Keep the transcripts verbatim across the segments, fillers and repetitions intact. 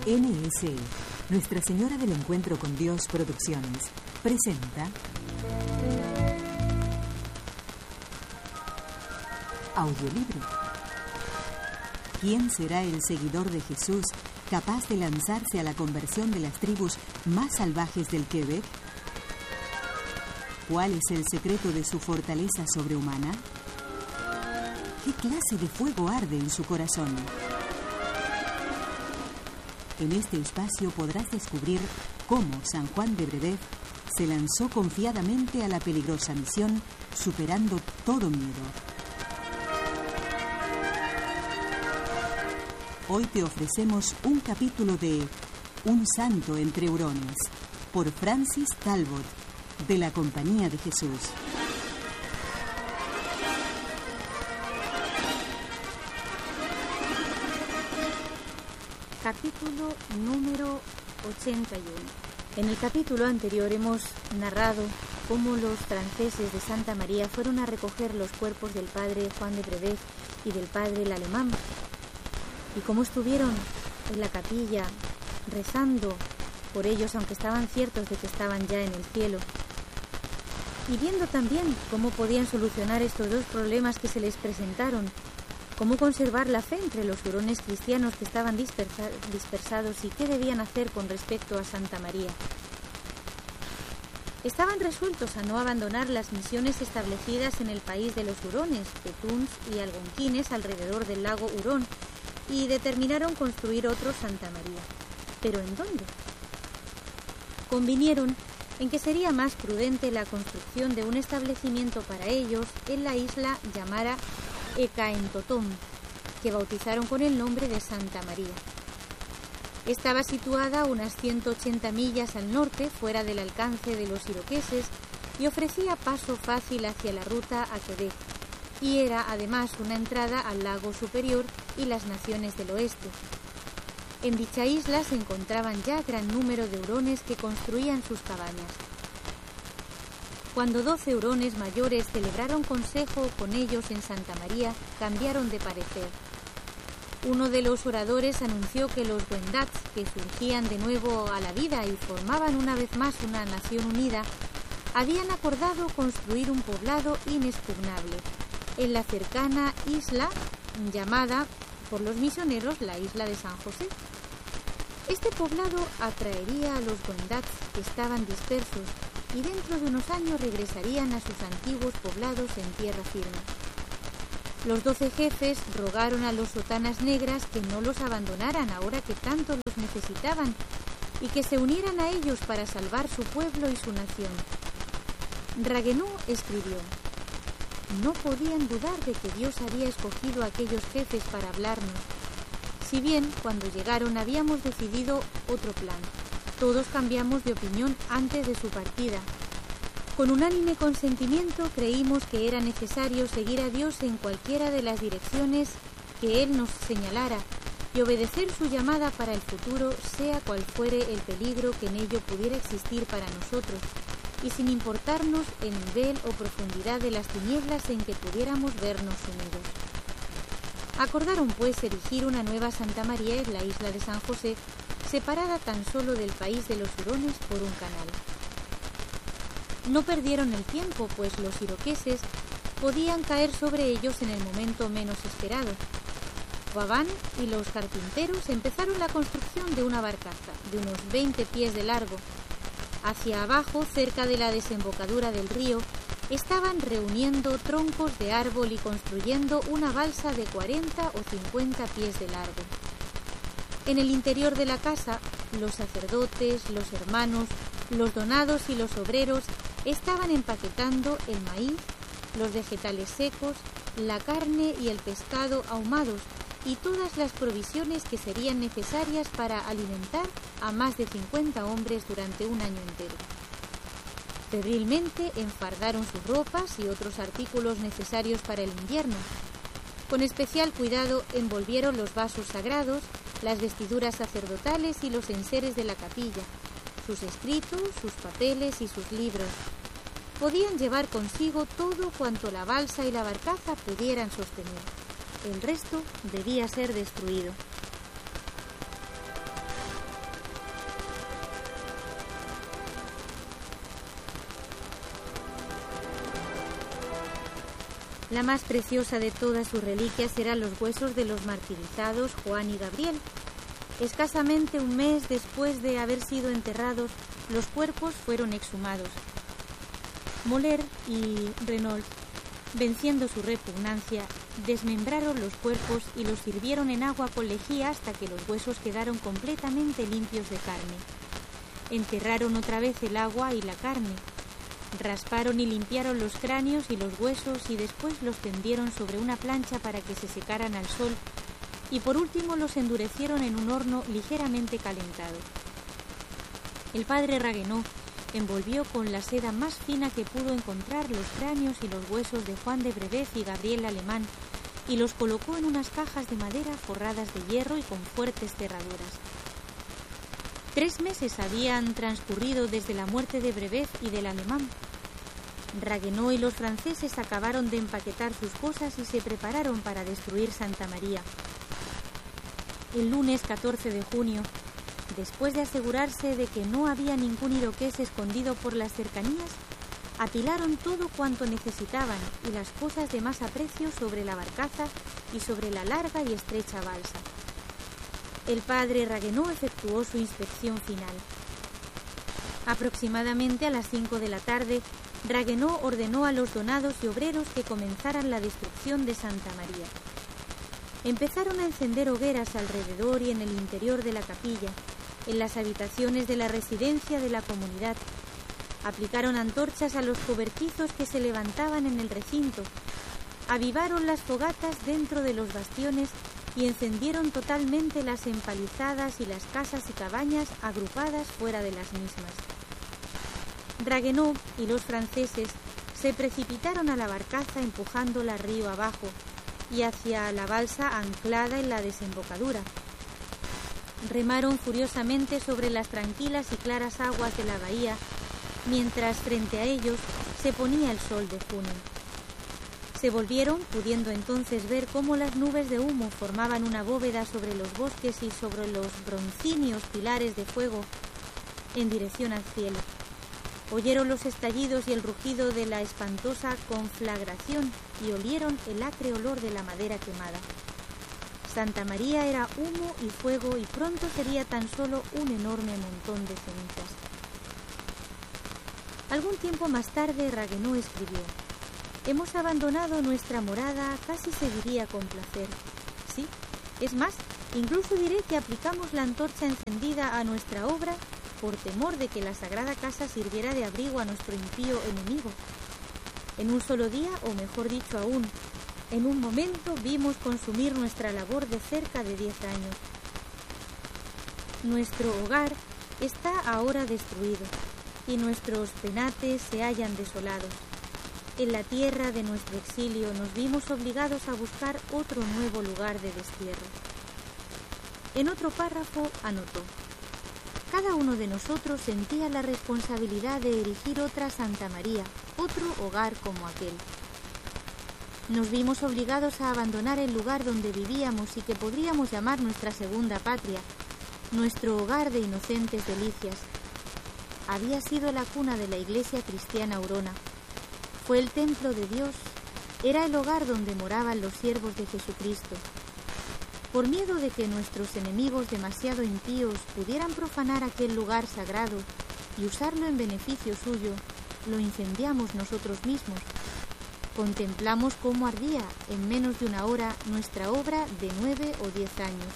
N S E, Nuestra Señora del Encuentro con Dios Producciones, presenta audiolibro. ¿Quién será el seguidor de Jesús capaz de lanzarse a la conversión de las tribus más salvajes del Quebec? ¿Cuál es el secreto de su fortaleza sobrehumana? ¿Qué clase de fuego arde en su corazón? En este espacio podrás descubrir cómo San Juan de Brebeuf se lanzó confiadamente a la peligrosa misión, superando todo miedo. Hoy te ofrecemos un capítulo de Un santo entre hurones, por Francis Talbot, de la Compañía de Jesús. Capítulo número ochenta y uno. En el capítulo anterior hemos narrado cómo los franceses de Santa María fueron a recoger los cuerpos del padre Juan de Brebeuf y del padre el alemán, y cómo estuvieron en la capilla rezando por ellos, aunque estaban ciertos de que estaban ya en el cielo, y viendo también cómo podían solucionar estos dos problemas que se les presentaron. Cómo conservar la fe entre los hurones cristianos que estaban dispersa- dispersados y qué debían hacer con respecto a Santa María. Estaban resueltos a no abandonar las misiones establecidas en el país de los hurones, Petuns y Algonquines, alrededor del lago Hurón, y determinaron construir otro Santa María. ¿Pero en dónde? Convinieron en que sería más prudente la construcción de un establecimiento para ellos en la isla llamada Ekaentotom, que bautizaron con el nombre de Santa María. Estaba situada a unas ciento ochenta millas al norte, fuera del alcance de los iroqueses, y ofrecía paso fácil hacia la ruta a Quebec, y era además una entrada al lago Superior y las naciones del oeste. En dicha isla se encontraban ya gran número de hurones que construían sus cabañas. Cuando doce hurones mayores celebraron consejo con ellos en Santa María, cambiaron de parecer. Uno de los oradores anunció que los Wendat, que surgían de nuevo a la vida y formaban una vez más una nación unida, habían acordado construir un poblado inexpugnable en la cercana isla llamada por los misioneros la isla de San José. Este poblado atraería a los Wendat que estaban dispersos y dentro de unos años regresarían a sus antiguos poblados en tierra firme. Los doce jefes rogaron a los sotanas negras que no los abandonaran ahora que tanto los necesitaban y que se unieran a ellos para salvar su pueblo y su nación. Raguenau escribió: no podían dudar de que Dios había escogido a aquellos jefes para hablarnos. Si bien, cuando llegaron habíamos decidido otro plan, todos cambiamos de opinión antes de su partida. Con unánime consentimiento creímos que era necesario seguir a Dios en cualquiera de las direcciones que Él nos señalara y obedecer su llamada para el futuro, sea cual fuere el peligro que en ello pudiera existir para nosotros, y sin importarnos el nivel o profundidad de las tinieblas en que pudiéramos vernos sumidos. Acordaron pues erigir una nueva Santa María en la isla de San José, separada tan solo del país de los hurones por un canal. No perdieron el tiempo, pues los iroqueses podían caer sobre ellos en el momento menos esperado. Waban y los carpinteros empezaron la construcción de una barcaza de unos veinte pies de largo. Hacia abajo, cerca de la desembocadura del río, estaban reuniendo troncos de árbol y construyendo una balsa de cuarenta o cincuenta pies de largo. En el interior de la casa, los sacerdotes, los hermanos, los donados y los obreros estaban empaquetando el maíz, los vegetales secos, la carne y el pescado ahumados y todas las provisiones que serían necesarias para alimentar a más de cincuenta hombres durante un año entero. Febrilmente enfardaron sus ropas y otros artículos necesarios para el invierno. Con especial cuidado envolvieron los vasos sagrados, las vestiduras sacerdotales y los enseres de la capilla, sus escritos, sus papeles y sus libros. Podían llevar consigo todo cuanto la balsa y la barcaza pudieran sostener. El resto debía ser destruido. La más preciosa de todas sus reliquias eran los huesos de los martirizados Juan y Gabriel. Escasamente un mes después de haber sido enterrados, los cuerpos fueron exhumados. Moller y Renault, venciendo su repugnancia, desmembraron los cuerpos y los hirvieron en agua con lejía hasta que los huesos quedaron completamente limpios de carne. Enterraron otra vez el agua y la carne. Rasparon y limpiaron los cráneos y los huesos y después los tendieron sobre una plancha para que se secaran al sol y por último los endurecieron en un horno ligeramente calentado. El padre Ragueneau envolvió con la seda más fina que pudo encontrar los cráneos y los huesos de Juan de Brebeuf y Gabriel Alemán y los colocó en unas cajas de madera forradas de hierro y con fuertes cerraduras. Tres meses habían transcurrido desde la muerte de Brebeuf y del alemán. Ragueneau y los franceses acabaron de empaquetar sus cosas y se prepararon para destruir Santa María. El lunes catorce de junio, después de asegurarse de que no había ningún iroqués escondido por las cercanías, apilaron todo cuanto necesitaban y las cosas de más aprecio sobre la barcaza y sobre la larga y estrecha balsa. El padre Ragueneau efectuó su inspección final. Aproximadamente a las cinco de la tarde, Ragueneau ordenó a los donados y obreros que comenzaran la destrucción de Santa María. Empezaron a encender hogueras alrededor y en el interior de la capilla, en las habitaciones de la residencia de la comunidad. Aplicaron antorchas a los cobertizos que se levantaban en el recinto. Avivaron las fogatas dentro de los bastiones y encendieron totalmente las empalizadas y las casas y cabañas agrupadas fuera de las mismas. Ragueneau y los franceses se precipitaron a la barcaza empujándola río abajo y hacia la balsa anclada en la desembocadura. Remaron furiosamente sobre las tranquilas y claras aguas de la bahía, mientras frente a ellos se ponía el sol de junio. Se volvieron, pudiendo entonces ver cómo las nubes de humo formaban una bóveda sobre los bosques y sobre los broncíneos pilares de fuego en dirección al cielo. Oyeron los estallidos y el rugido de la espantosa conflagración y olieron el acre olor de la madera quemada. Santa María era humo y fuego y pronto sería tan solo un enorme montón de cenizas. Algún tiempo más tarde Ragueneau escribió: «Hemos abandonado nuestra morada, casi se diría con placer. Sí, es más, incluso diré que aplicamos la antorcha encendida a nuestra obra por temor de que la sagrada casa sirviera de abrigo a nuestro impío enemigo. En un solo día, o mejor dicho aún, en un momento vimos consumir nuestra labor de cerca de diez años. Nuestro hogar está ahora destruido y nuestros penates se hallan desolados. En la tierra de nuestro exilio nos vimos obligados a buscar otro nuevo lugar de destierro». En otro párrafo anotó: «Cada uno de nosotros sentía la responsabilidad de erigir otra Santa María, otro hogar como aquel. Nos vimos obligados a abandonar el lugar donde vivíamos y que podríamos llamar nuestra segunda patria, nuestro hogar de inocentes delicias. Había sido la cuna de la iglesia cristiana Aurona. Fue el templo de Dios, era el hogar donde moraban los siervos de Jesucristo. Por miedo de que nuestros enemigos demasiado impíos pudieran profanar aquel lugar sagrado y usarlo en beneficio suyo, lo incendiamos nosotros mismos. Contemplamos cómo ardía en menos de una hora nuestra obra de nueve o diez años.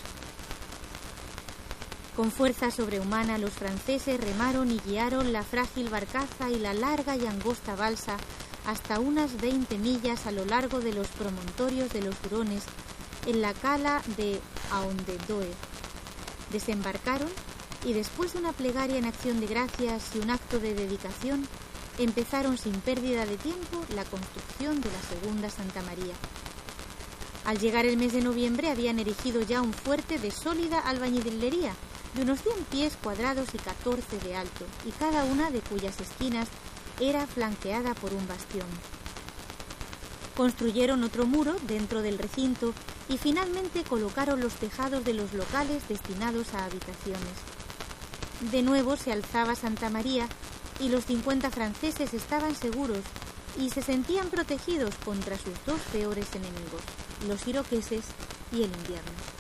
Con fuerza sobrehumana los franceses remaron y guiaron la frágil barcaza y la larga y angosta balsa hasta unas veinte millas a lo largo de los promontorios de los Hurones, en la cala de Aondedoe. Desembarcaron y después de una plegaria en acción de gracias y un acto de dedicación, empezaron sin pérdida de tiempo la construcción de la segunda Santa María. Al llegar el mes de noviembre habían erigido ya un fuerte de sólida albañilería, de unos cien pies cuadrados y catorce de alto, y cada una de cuyas esquinas era flanqueada por un bastión. Construyeron otro muro dentro del recinto y finalmente colocaron los tejados de los locales destinados a habitaciones. De nuevo se alzaba Santa María y los cincuenta franceses estaban seguros, y se sentían protegidos contra sus dos peores enemigos, los iroqueses y el invierno.